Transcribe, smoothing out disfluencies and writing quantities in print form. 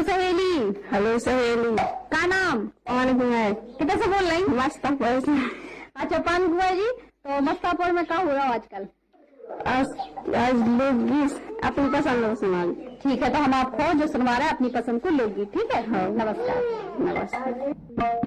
सहेली। हेलो सहेली। का नाम? कौन है? किधर से बोल रही? मस्तापुर से। अच्छा पान कुआ जी, तो मस्तापुर में क्या हो रहा है आजकल? आज लोकगीत अपनी पसंद को सुना। ठीक है, तो हम आपको जो सुनवा रहे हैं अपनी पसंद को लोकगीत। ठीक है, हाँ। नमस्कार। नमस्कार।